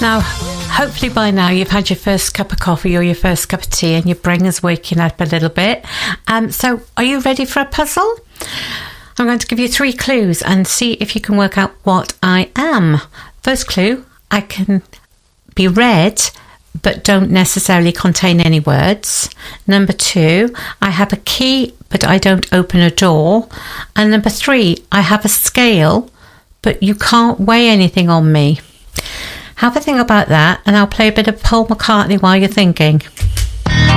Now, hopefully by now you've had your first cup of coffee or your first cup of tea and your brain is waking up a little bit. So are you ready for a puzzle? I'm going to give you 3 clues and see if you can work out what I am. First clue, I can be read but don't necessarily contain any words. Number 2, I have a key but I don't open a door. And number 3, I have a scale but you can't weigh anything on me. Have a think about that and I'll play a bit of Paul McCartney while you're thinking.